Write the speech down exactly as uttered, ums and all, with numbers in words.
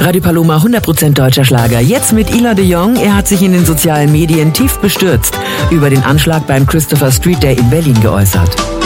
Radio Paloma hundert Prozent deutscher Schlager. Jetzt mit Ila de Jong. Er hat sich in den sozialen Medien tief bestürzt über den Anschlag beim Christopher Street Day in Berlin geäußert.